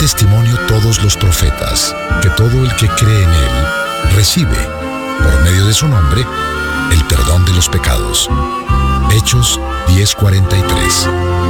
testimonio todos los profetas, que todo el que cree en Él recibe, por medio de su nombre, el perdón de los pecados. Hechos 10:43.